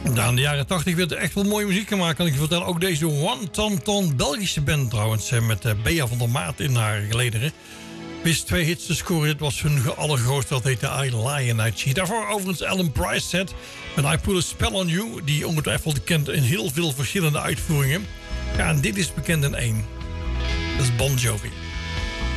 Nou, in de jaren 80 werd er echt wel mooie muziek gemaakt. Kan ik je vertellen. Ook deze One Ton Ton Belgische band trouwens. Met Bea van der Maat in haar gelederen. Wist 2 hits te scoren. Dit was hun allergrootste. Dat heette I Lie and I Cheat. Daarvoor overigens Alan Price set. Met I Put a Spell on You. Die ongetwijfeld kent in heel veel verschillende uitvoeringen. Ja, en dit is bekend in 1. Dat is Bon Jovi.